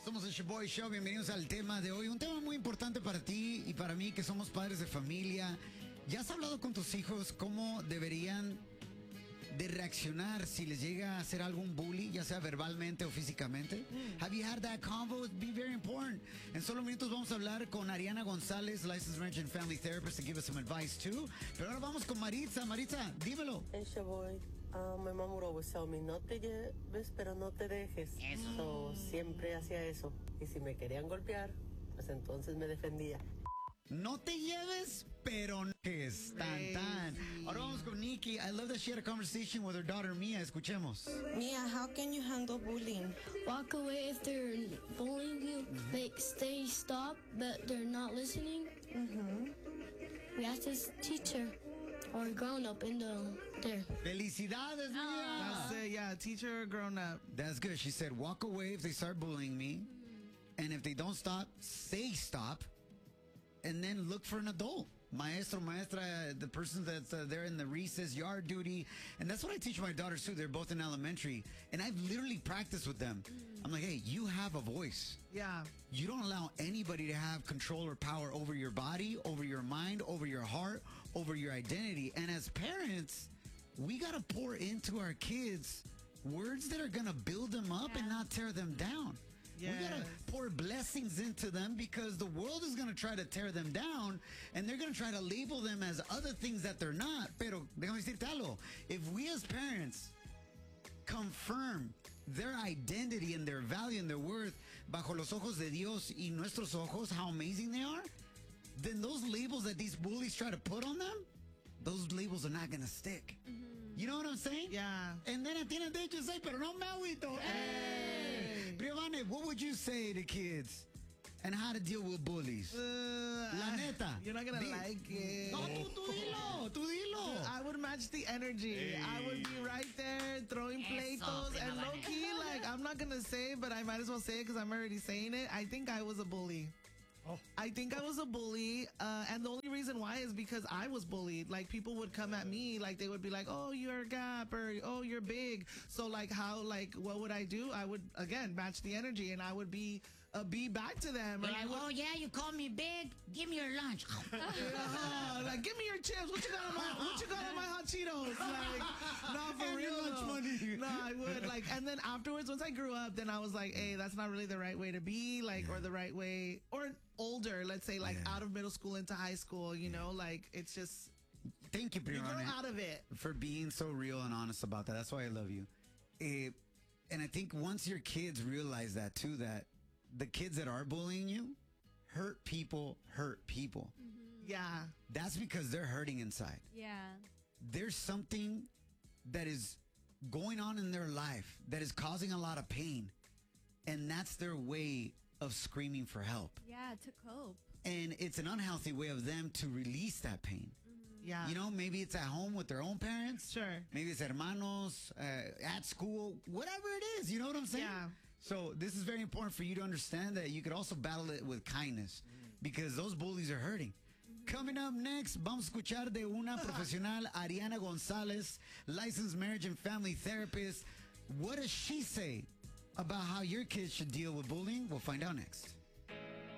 Somos el Shaboy Show, bienvenidos al tema de hoy. Un tema muy importante para ti y para mí, que somos padres de familia. ¿Ya has hablado con tus hijos cómo deberían de reaccionar si les llega a hacer algún bully, ya sea verbalmente o físicamente? Have you had that convo? It'd be very important. En solo minutos vamos a hablar con Ariana González, Licensed Marriage and Family Therapist, to give us some advice too. Pero ahora vamos con Maritza. Maritza, dímelo. Hey, Shaboy. My mom would always tell me, no te lleves, pero no te dejes. Eso. So, siempre hacía eso. Y si me querían golpear, pues entonces me defendía. No te lleves, pero no dejes. Tan, tan. Ahora vamos con Nikki. I love that she had a conversation with her daughter Mia. Escuchemos. Mia, how can you handle bullying? Walk away if they're bullying you. Like, stop, but they're not listening. We have to teach her or grown up in there. Felicidades, Mia. That's it, yeah, teacher or grown up. That's good. She said, walk away if they start bullying me. And if they don't stop, say stop. And then look for an adult. Maestro, maestra, the person that's there in the recess, yard duty. And that's what I teach my daughters too. They're both in elementary. And I've literally practiced with them. I'm like, hey, you have a voice. Yeah. You don't allow anybody to have control or power over your body, over your mind, over your heart, over your identity. And as parents, we got to pour into our kids words that are going to build them up and not tear them down. Yes. We got to pour blessings into them, because the world is going to try to tear them down, and they're going to try to label them as other things that they're not. Pero déjame decirte algo. If we as parents confirm their identity and their value and their worth bajo los ojos de Dios y nuestros ojos, how amazing they are, then those labels that these bullies try to put on them, those labels are not going to stick. You know what I'm saying? Yeah. And then at the end of the day, just say, pero no me agüito. Hey! Priovane, what would you say to kids and how to deal with bullies? La neta. You're not gonna like it. No, tú dilo. I would match the energy. I would be right there throwing pleitos and low key, like, I'm not gonna say, but I might as well say it because I'm already saying it. I think I was a bully. I think I was a bully, and the only reason why is because I was bullied. Like, people would come at me, like, they would be like, oh, you're a gap, or oh, you're big. So, like, what would I do? I would, again, match the energy, and I would be back to them. You're like, oh, yeah, you call me big? Give me your lunch. Like, give me your chips. What you got on my hot Cheetos? Like, not for And real. your lunch money. No, I would. Like, and then afterwards, once I grew up, then I was like, hey, that's not really the right way to be, like, or the right way, or older, let's say, like, out of middle school into high school, you know, like, it's just, Thank you, you grow Priovane, out of it. for being so real and honest about that. That's why I love you. And I think once your kids realize that too, that the kids that are bullying you hurt people. Yeah. That's because they're hurting inside. Yeah. There's something that is going on in their life that is causing a lot of pain. And that's their way of screaming for help. Yeah, to cope. And it's an unhealthy way of them to release that pain. Yeah. You know, maybe it's at home with their own parents. Sure. Maybe it's hermanos, at school, whatever it is. You know what I'm saying? Yeah. So this is very important for you to understand that you could also battle it with kindness, because those bullies are hurting. Coming up next, vamos a escuchar de una profesional, Ariana González, licensed marriage and family therapist. What does she say about how your kids should deal with bullying? We'll find out next.